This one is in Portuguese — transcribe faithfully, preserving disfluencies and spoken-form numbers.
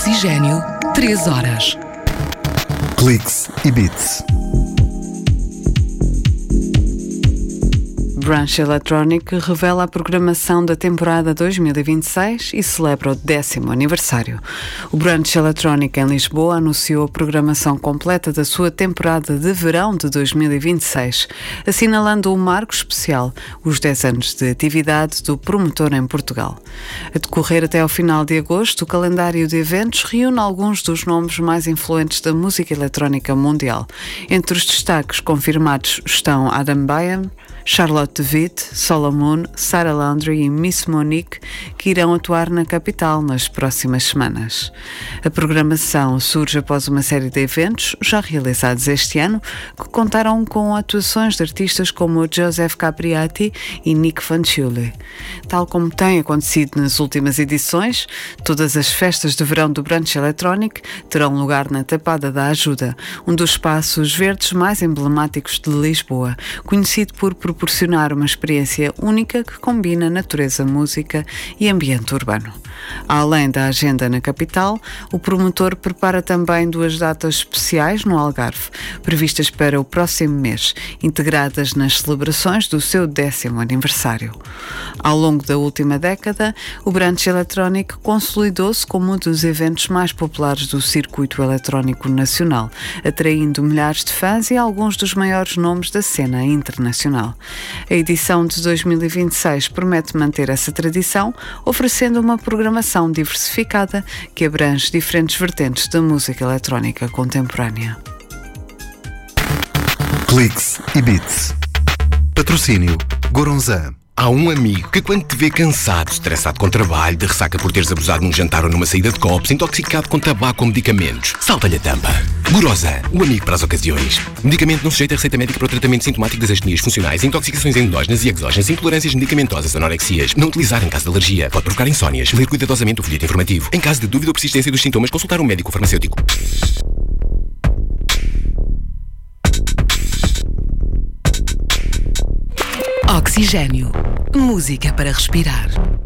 Oxigênio, três horas. Cliques e Beats. Brunch Electronic revela a programação da temporada dois mil e vinte e seis e celebra o décimo aniversário. O Brunch Electronic em Lisboa anunciou a programação completa da sua temporada de verão de dois mil e vinte e seis, assinalando um marco especial, os dez anos de atividade do promotor em Portugal. A decorrer até ao final de agosto, o calendário de eventos reúne alguns dos nomes mais influentes da música eletrónica mundial. Entre os destaques confirmados estão Adam Bayam, Charlotte de Witte, Solomon, Sarah Landry e Miss Monique, que irão atuar na capital nas próximas semanas. A programação surge após uma série de eventos, já realizados este ano, que contaram com atuações de artistas como Joseph Capriati e Nick Fanciulli. Tal como tem acontecido nas últimas edições, todas as festas de verão do Brunch Electronic terão lugar na Tapada da Ajuda, um dos espaços verdes mais emblemáticos de Lisboa, conhecido por proporcionar uma experiência única que combina natureza, música e ambiente urbano. Além da agenda na capital, o promotor prepara também duas datas especiais no Algarve, previstas para o próximo mês, integradas nas celebrações do seu décimo aniversário. Ao longo da última década, o Brunch Electronic consolidou-se como um dos eventos mais populares do circuito eletrónico nacional, atraindo milhares de fãs e alguns dos maiores nomes da cena internacional. A edição de dois mil e vinte e seis promete manter essa tradição, oferecendo uma programação diversificada que abrange diferentes vertentes da música eletrónica contemporânea. Cliques e Beats. Patrocínio Goronzan. Há um amigo que quando te vê cansado, estressado com trabalho, de ressaca por teres abusado num jantar ou numa saída de copos, intoxicado com tabaco ou medicamentos, salta-lhe a tampa. Goronzan, o amigo para as ocasiões. Medicamento não sujeito a receita médica para o tratamento sintomático das astenias funcionais, intoxicações endógenas e exógenas, intolerâncias medicamentosas, anorexias. Não utilizar em caso de alergia. Pode provocar insónias. Ler cuidadosamente o folheto informativo. Em caso de dúvida ou persistência dos sintomas, consultar um médico farmacêutico. Oxigênio. Música para respirar.